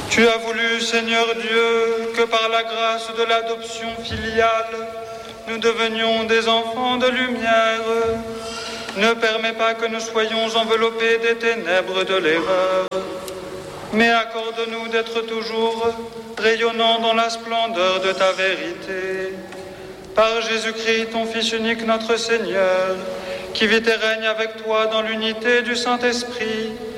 Tu as voulu, Seigneur Dieu, que par la grâce de l'adoption filiale, nous devenions des enfants de lumière. Ne permets pas que nous soyons enveloppés des ténèbres de l'erreur, mais accorde-nous d'être toujours rayonnants dans la splendeur de ta vérité. Par Jésus-Christ, ton Fils unique, notre Seigneur, qui vit et règne avec toi dans l'unité du Saint-Esprit,